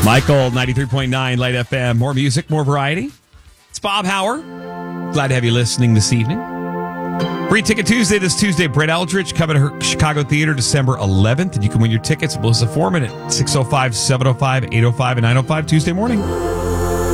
Michael, 93.9 Light FM. More music, more variety. It's Bob Hauer. Glad to have you listening this evening. Free Ticket Tuesday this Tuesday. Brett Eldridge coming to Chicago Theater December 11th. And you can win your tickets. Blow us a 4-minute. 605, 705, 805, and 905 Tuesday morning.